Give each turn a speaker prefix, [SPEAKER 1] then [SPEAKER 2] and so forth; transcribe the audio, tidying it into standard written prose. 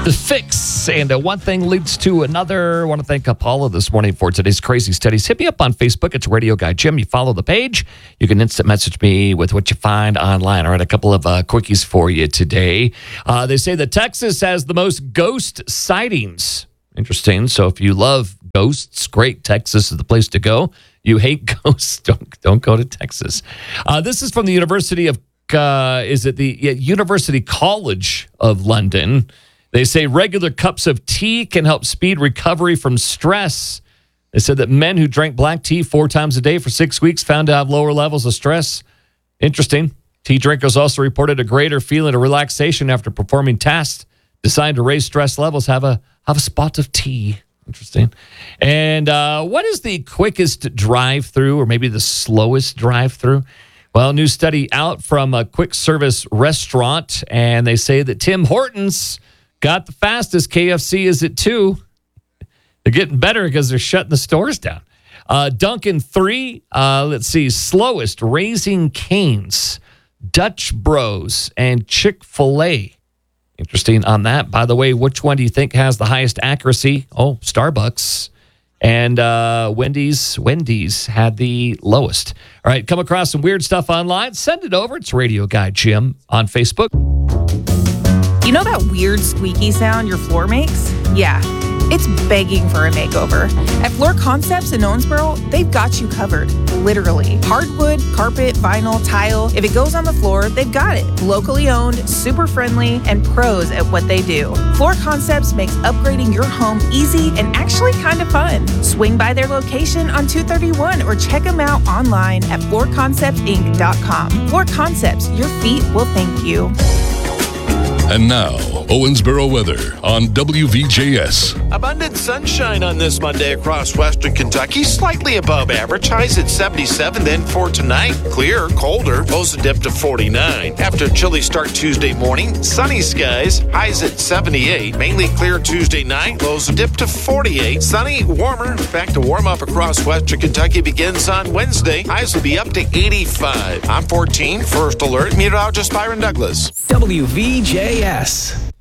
[SPEAKER 1] The Fix, and one thing leads to another. I want to thank Paula this morning for today's crazy studies. Hit me up on Facebook. It's Radio Guy Jim. You follow the page. You can instant message me with what you find online. All right, a couple of quickies for you today. They say that Texas has the most ghost sightings. Interesting. So if you love ghosts, great. Texas is the place to go. You hate ghosts, don't go to Texas. This is from the University of, University College of London. They say regular cups of tea can help speed recovery from stress. They said that men who drank black tea 4 times a day for 6 weeks found to have lower levels of stress. Interesting. Tea drinkers also reported a greater feeling of relaxation after performing tasks designed to raise stress levels. Have a spot of tea. Interesting. And what is the quickest drive-through, or maybe the slowest drive-through? Well, a new study out from a quick service restaurant, and they say that Tim Hortons got the fastest. KFC is at 2. They're getting better because they're shutting the stores down. Dunkin' 3. Slowest, Raising Cane's, Dutch Bros, and Chick-fil-A. Interesting on that. By the way, which one do you think has the highest accuracy? Oh, Starbucks. And Wendy's had the lowest. All right, come across some weird stuff online? Send it over. It's Radio Guy Jim on Facebook.
[SPEAKER 2] You know that weird squeaky sound your floor makes? Yeah, it's begging for a makeover. At Floor Concepts in Owensboro, they've got you covered, literally. Hardwood, carpet, vinyl, tile, if it goes on the floor, they've got it. Locally owned, super friendly, and pros at what they do. Floor Concepts makes upgrading your home easy and actually kind of fun. Swing by their location on 231 or check them out online at floorconceptsinc.com. Floor Concepts, your feet will thank you.
[SPEAKER 3] And now, Owensboro weather on WVJS.
[SPEAKER 4] Abundant sunshine on this Monday across western Kentucky, slightly above average. Highs at 77, then for tonight, clear, colder, lows a dip to 49. After a chilly start Tuesday morning, sunny skies, highs at 78, mainly clear Tuesday night, lows a dip to 48. Sunny, warmer, back to warm up across western Kentucky begins on Wednesday. Highs will be up to 85. I'm 14, First Alert, meteorologist Byron Douglas.
[SPEAKER 5] WVJS.